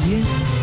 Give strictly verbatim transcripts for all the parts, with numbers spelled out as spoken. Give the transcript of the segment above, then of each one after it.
Právě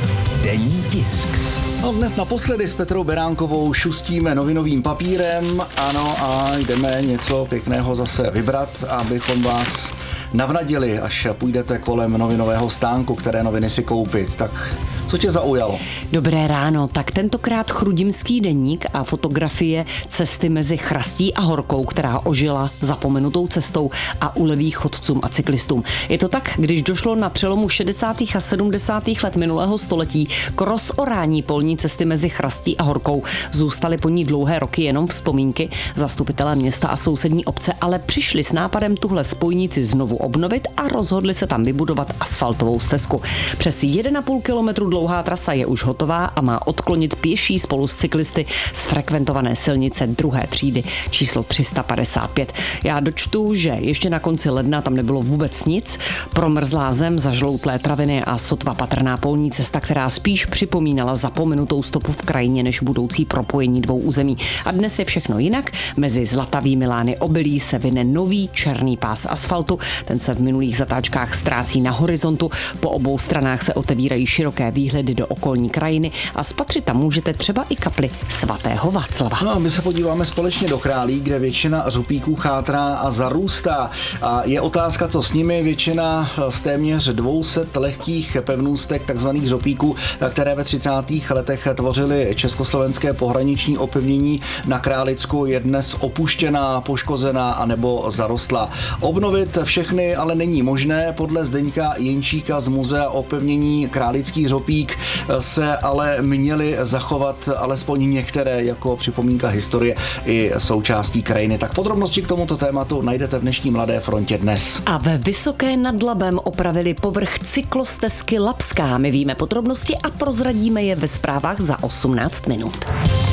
denní tisk. No, dnes naposledy s Petrou Beránkovou šustíme novinovým papírem, ano, a jdeme něco pěkného zase vybrat, abychom vás navnadili, až půjdete kolem novinového stánku, které noviny si koupit. Tak co tě zaujalo? Dobré ráno, tak tentokrát Chrudimský deník a fotografie cesty mezi Chrastí a Horkou, která ožila zapomenutou cestou a uleví chodcům a cyklistům. Je to tak, když došlo na přelomu šedesátých a sedmdesátých let minulého století k rozorání polní cesty mezi Chrastí a Horkou. Zůstaly po ní dlouhé roky jenom vzpomínky. Zastupitelé města a sousední obce ale přišli s nápadem tuhle spojnici znovu obnovit a rozhodli se tam vybudovat asfaltovou stezku. Přes jeden a půl kilometru dlouhá trasa je už hotová a má odklonit pěší spolu s cyklisty z frekventované silnice druhé třídy číslo tři sta padesát pět. Já dočtu, že ještě na konci ledna tam nebylo vůbec nic. Promrzlá zem, zažloutlé traviny a sotva patrná polní cesta, která spíš připomínala zapomenutou stopu v krajině než budoucí propojení dvou území. A dnes je všechno jinak. Mezi zlatavými lány obilí se vyne nový černý pás asfaltu. Ten se v minulých zatáčkách ztrácí na horizontu. Po obou stranách se otevírají široké výhledy do okolní krajiny a spatřit tam můžete třeba i kapli svatého Václava. No a my se podíváme společně do Králí, kde většina řupíků chátrá a zarůstá. A je otázka, co s nimi. Většina z téměř dvou set lehkých pevnůstek takzvaných řupíků, které ve třicátých letech tvořily československé pohraniční opevnění na Králicku, je dnes opuštěná, poškozená anebo zarostlá. Obnovit všechny ale není možné. Podle Zdeňka Jenčíka z Muzea opevnění Králický řopík se ale měly zachovat alespoň některé jako připomínka historie i součástí krajiny. Tak podrobnosti k tomuto tématu najdete v dnešní Mladé frontě dnes. A ve Vysoké nad Labem opravili povrch cyklostezky Labská. My víme podrobnosti a prozradíme je ve zprávách za osmnáct minut.